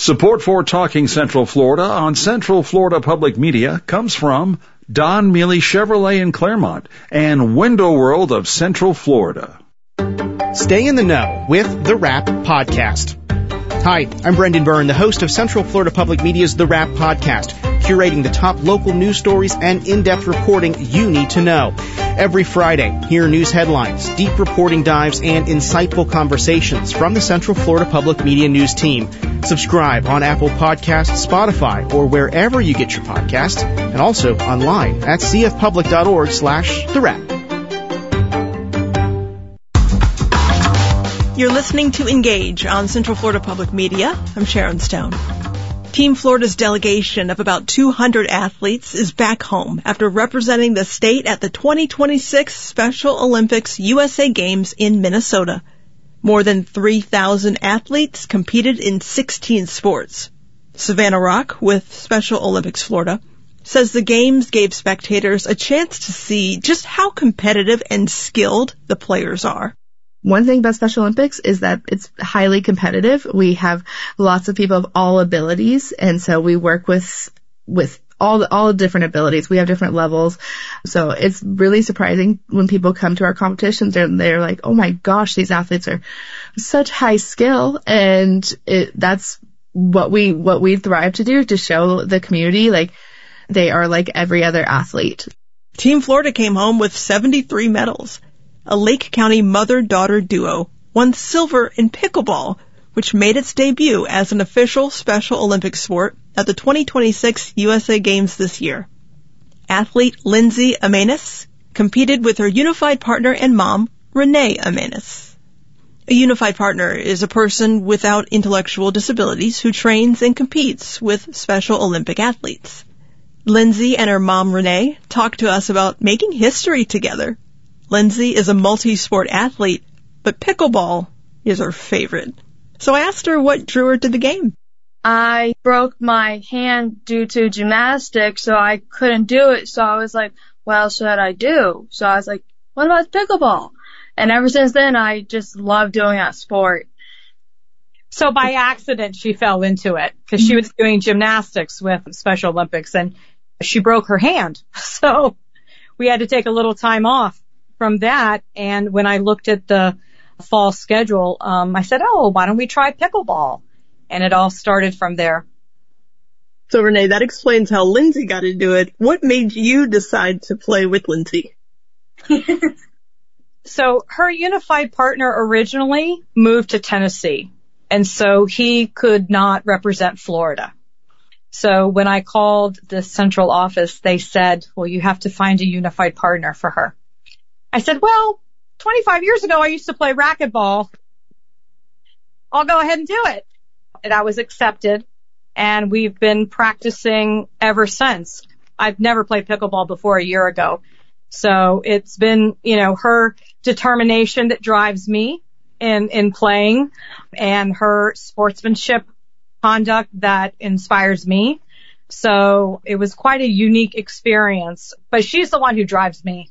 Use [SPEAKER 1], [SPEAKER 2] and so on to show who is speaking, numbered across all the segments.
[SPEAKER 1] Support for Talking Central Florida on Central Florida Public Media comes from Don Mealy Chevrolet in Claremont and Window World of Central Florida.
[SPEAKER 2] Stay in the know with The Wrap Podcast. Hi, I'm Brendan Byrne, the host of Central Florida Public Media's The Wrap Podcast, curating the top local news stories and in-depth reporting you need to know. Every Friday, hear news headlines, deep reporting dives, and insightful conversations from the Central Florida Public Media News team. Subscribe on Apple Podcasts, Spotify, or wherever you get your podcasts, and also online at cfpublic.org/The Wrap.
[SPEAKER 3] You're listening to Engage on Central Florida Public Media. I'm Sharon Stone. Team Florida's delegation of about 200 athletes is back home after representing the state at the 2026 Special Olympics USA Games in Minnesota. More than 3,000 athletes competed in 16 sports. Savannah Rock with Special Olympics Florida says the games gave spectators a chance to see just how competitive and skilled the players are.
[SPEAKER 4] One thing about Special Olympics is that it's highly competitive. We have lots of people of all abilities, and so we work with all the different abilities. We have different levels. So it's really surprising when people come to our competitions and they're like, oh my gosh, these athletes are such high skill. And that's what we thrive to do, to show the community like they are like every other athlete.
[SPEAKER 3] Team Florida came home with 73 medals. A Lake County mother-daughter duo won silver in pickleball, which made its debut as an official Special Olympic sport at the 2026 USA Games this year. Athlete Lindsay Amanis competed with her unified partner and mom, Renee Amanis. A unified partner is a person without intellectual disabilities who trains and competes with Special Olympic athletes. Lindsay and her mom, Renee, talked to us about making history together. Lindsay is a multi-sport athlete, but pickleball is her favorite. So I asked her what drew her to the game.
[SPEAKER 5] I broke my hand due to gymnastics, so I couldn't do it. So I was like, what else should I do? So I was like, what about pickleball? And ever since then, I just love doing that sport.
[SPEAKER 6] So by accident, she fell into it because she was doing gymnastics with Special Olympics and she broke her hand. So we had to take a little time off from that. And when I looked at the fall schedule, I said, oh, why don't we try pickleball? And it all started from there.
[SPEAKER 3] So Renee, that explains how Lindsay got to do it. What made you decide to play with Lindsay?
[SPEAKER 6] So her unified partner originally moved to Tennessee, and so he could not represent Florida. So when I called the central office, they said, well, you have to find a unified partner for her. I said, well, 25 years ago, I used to play racquetball. I'll go ahead and do it. And I was accepted, and we've been practicing ever since. I've never played pickleball before a year ago. So it's been, her determination that drives me in playing and her sportsmanship conduct that inspires me. So it was quite a unique experience, but she's the one who drives me.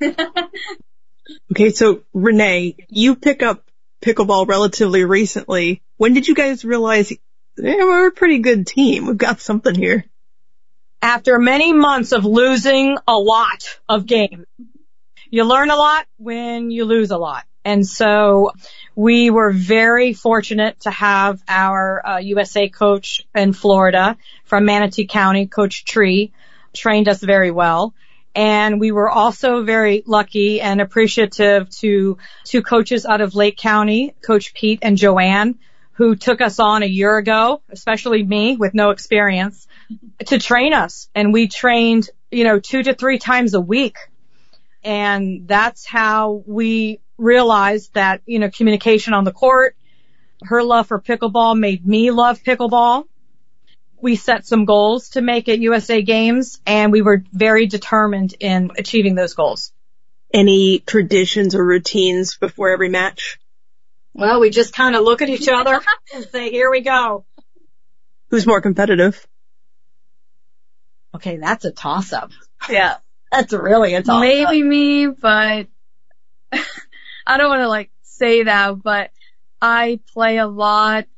[SPEAKER 3] Okay, so Renee, you pick up pickleball relatively recently. When did you guys realize we're a pretty good team? We've got something here.
[SPEAKER 6] After many months of losing a lot of games. You learn a lot when you lose a lot. And so we were very fortunate to have our USA coach in Florida from Manatee County, Coach Tree, trained us very well. And we were also very lucky and appreciative to two coaches out of Lake County, Coach Pete and Joanne, who took us on a year ago, especially me with no experience, to train us. And we trained, 2 to 3 times a week. And that's how we realized that, communication on the court, her love for pickleball made me love pickleball. We set some goals to make at USA Games, and we were very determined in achieving those goals.
[SPEAKER 3] Any traditions or routines before every match?
[SPEAKER 6] Well, we just kind of look at each other and say, here we go.
[SPEAKER 3] Who's more competitive?
[SPEAKER 6] Okay, that's a toss-up.
[SPEAKER 3] Yeah.
[SPEAKER 6] That's really a toss-up.
[SPEAKER 5] Maybe me, but I don't want to say that, but I play a lot